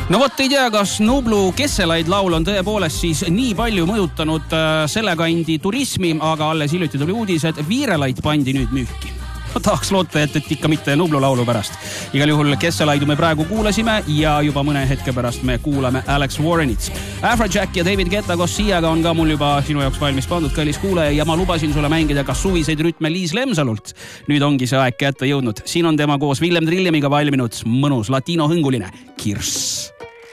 No vot, ei tea, kas Nublu Kesselaid laul on tõepoolest siis nii palju mõjutanud selle kandi turismi, aga alles hiljuti tuli uudis, et Viirelaid pandi nüüd müüki. Tahaks loota, et ikka mitte Nublu laulu pärast. Igal juhul Kesselaidu me praegu kuulasime ja juba mõne hetke pärast me kuulame Alex Warrenit. Afrojack ja David Guetta koos Siaga on ka mul juba sinu jaoks valmis pandud, kallis kuulaja, ja ma lubasin sulle mängida ka suviseid rütme Liis Lemsalult. Nüüd ongi see aeg kätte jõudnud. Siin on tema koos Villem Trillemiga valminud mõnus latino hõnguline Kirss.